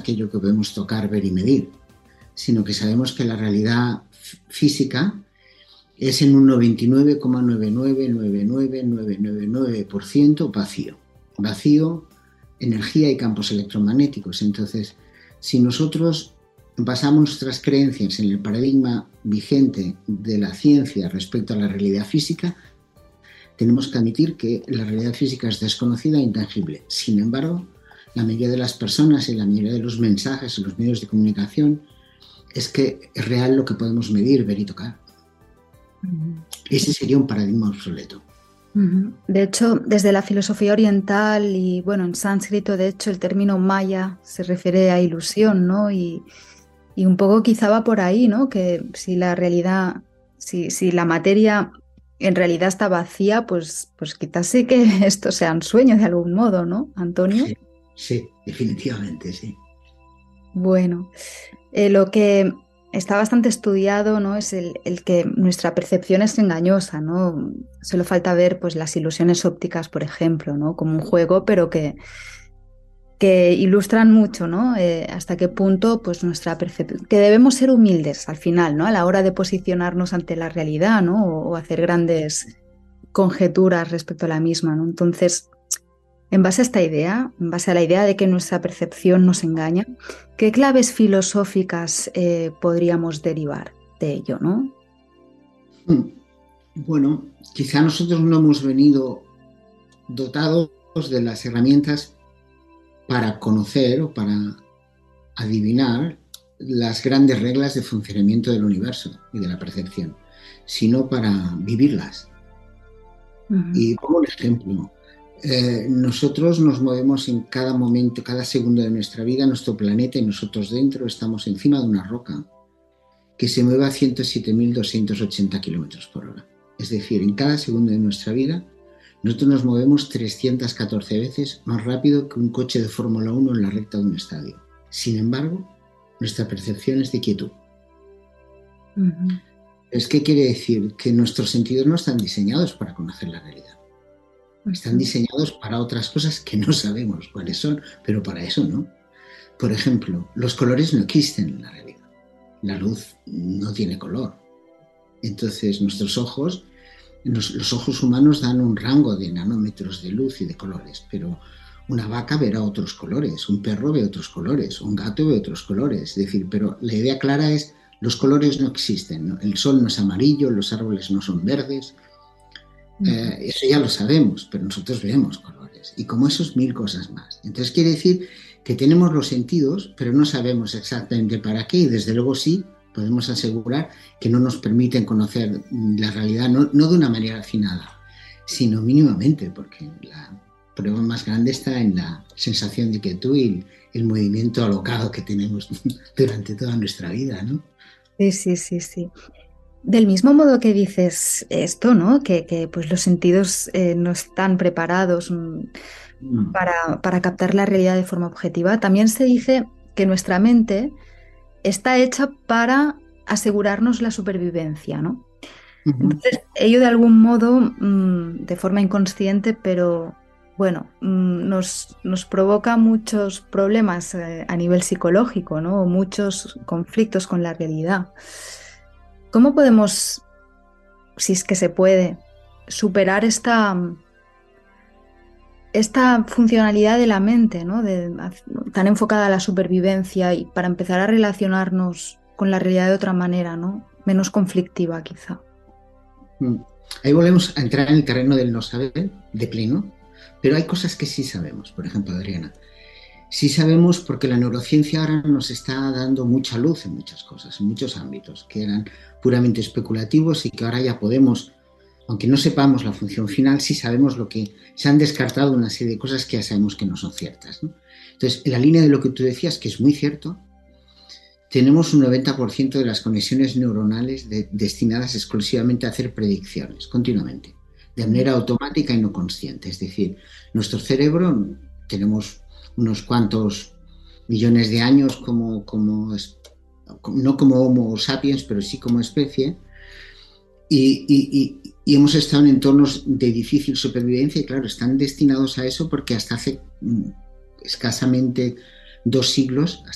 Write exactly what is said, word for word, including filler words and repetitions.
aquello que podemos tocar, ver y medir, sino que sabemos que la realidad física es en un noventa y nueve coma nueve nueve nueve nueve nueve nueve nueve por ciento vacío. Vacío, energía y campos electromagnéticos. Entonces, si nosotros basamos nuestras creencias en el paradigma vigente de la ciencia respecto a la realidad física, tenemos que admitir que la realidad física es desconocida e intangible. Sin embargo, la mayoría de las personas y la mayoría de los mensajes en los medios de comunicación es que es real lo que podemos medir, ver y tocar. Uh-huh. Ese sería un paradigma obsoleto. Uh-huh. De hecho, desde la filosofía oriental y, bueno, en sánscrito, de hecho, el término maya se refiere a ilusión, ¿no? Y, y un poco quizá va por ahí, ¿no? Que si la realidad, si, si la materia en realidad está vacía, pues, pues quizás sí que esto sea un sueño de algún modo, ¿no, Antonio? Sí, sí, definitivamente, sí. Bueno, eh, lo que está bastante estudiado, ¿no? Es el, el que nuestra percepción es engañosa, ¿no? Solo falta ver, pues, las ilusiones ópticas, por ejemplo, ¿no? Como un juego, pero que, que ilustran mucho, ¿no? Eh, hasta qué punto, pues, nuestra percepción, que debemos ser humildes al final, ¿no? A la hora de posicionarnos ante la realidad, ¿no? O, o hacer grandes conjeturas respecto a la misma, ¿no? Entonces, en base a esta idea, en base a la idea de que nuestra percepción nos engaña, ¿qué claves filosóficas eh, podríamos derivar de ello, no? Bueno, quizá nosotros no hemos venido dotados de las herramientas para conocer o para adivinar las grandes reglas de funcionamiento del universo y de la percepción, sino para vivirlas. Uh-huh. Y como un ejemplo, Eh, nosotros nos movemos en cada momento, cada segundo de nuestra vida, nuestro planeta y nosotros dentro estamos encima de una roca que se mueve a ciento siete mil doscientos ochenta kilómetros por hora. Es decir, en cada segundo de nuestra vida nosotros nos movemos trescientas catorce veces más rápido que un coche de Fórmula uno en la recta de un estadio. Sin embargo, nuestra percepción es de quietud. Uh-huh. ¿Es qué quiere decir? Que nuestros sentidos no están diseñados para conocer la realidad. Están diseñados para otras cosas que no sabemos cuáles son, pero para eso no. Por ejemplo, los colores no existen en la realidad. La luz no tiene color. Entonces, nuestros ojos, los, los ojos humanos dan un rango de nanómetros de luz y de colores, pero una vaca verá otros colores, un perro ve otros colores, un gato ve otros colores. Es decir, pero la idea clara es, los colores no existen, ¿no? El sol no es amarillo, los árboles no son verdes. Eh, eso ya lo sabemos, pero nosotros vemos colores y como esos mil cosas más. Entonces quiere decir que tenemos los sentidos, pero no sabemos exactamente para qué, y desde luego sí podemos asegurar que no nos permiten conocer la realidad, no, no de una manera afinada, sino mínimamente, porque la prueba más grande está en la sensación de quietud y el, el movimiento alocado que tenemos durante toda nuestra vida, ¿no? Sí, sí, sí, sí. Del mismo modo que dices esto, ¿no? Que, que pues los sentidos eh, no están preparados mm. para, para captar la realidad de forma objetiva, también se dice que nuestra mente está hecha para asegurarnos la supervivencia, ¿no? Uh-huh. Entonces, ello de algún modo, mmm, de forma inconsciente, pero bueno, mmm, nos, nos provoca muchos problemas eh, a nivel psicológico, ¿no? Muchos conflictos con la realidad. ¿Cómo podemos, si es que se puede, superar esta, esta funcionalidad de la mente, ¿no? De, tan enfocada a la supervivencia y para empezar a relacionarnos con la realidad de otra manera, ¿no? Menos conflictiva, quizá? Ahí volvemos a entrar en el terreno del no saber de pleno, pero hay cosas que sí sabemos. Por ejemplo, Adriana, sí sabemos porque la neurociencia ahora nos está dando mucha luz en muchas cosas, en muchos ámbitos que eran puramente especulativos y que ahora ya podemos, aunque no sepamos la función final, sí sabemos lo que se han descartado una serie de cosas que ya sabemos que no son ciertas, ¿no? Entonces, en la línea de lo que tú decías, que es muy cierto, tenemos un noventa por ciento de las conexiones neuronales de, destinadas exclusivamente a hacer predicciones continuamente, de manera automática y no consciente. Es decir, nuestro cerebro, tenemos unos cuantos millones de años como, como, no como Homo sapiens, pero sí como especie, y, y, y, y hemos estado en entornos de difícil supervivencia y claro, están destinados a eso porque hasta hace escasamente dos siglos,